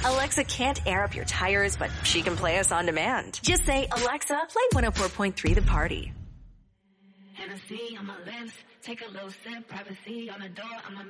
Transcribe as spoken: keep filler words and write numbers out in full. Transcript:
Alexa can't air up your tires, but she can play us on demand. Just say, Alexa, play one oh four point three The Party. Hennessy on my lips, take a little sip, privacy on the door, I'm a